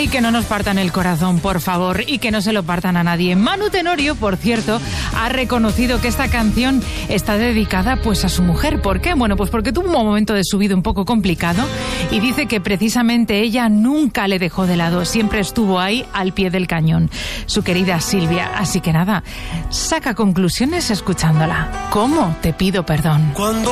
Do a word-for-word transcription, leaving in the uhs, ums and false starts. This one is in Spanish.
Ay, que no nos partan el corazón, por favor, y que no se lo partan a nadie. Manu Tenorio, por cierto, ha reconocido que esta canción está dedicada pues a su mujer. ¿Por qué? Bueno, pues porque tuvo un momento de su vida un poco complicado y dice que precisamente ella nunca le dejó de lado, siempre estuvo ahí al pie del cañón, su querida Silvia. Así que nada, saca conclusiones escuchándola. ¿Cómo te pido perdón? Cuando